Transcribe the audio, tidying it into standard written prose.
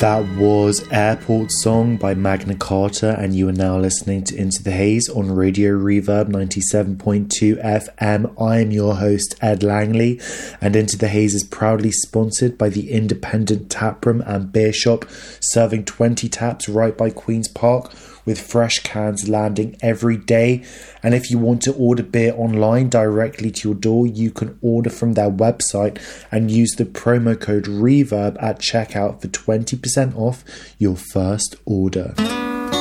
That was Airport Song by Magna Carta, and you are now listening to Into the Haze on Radio Reverb 97.2 FM. I am your host, Ed Langley, and Into the Haze is proudly sponsored by the Independent Taproom and Beer Shop, serving 20 taps right by Queen's Park, with fresh cans landing every day. And if you want to order beer online directly to your door, you can order from their website and use the promo code REVERB at checkout for 20% off your first order.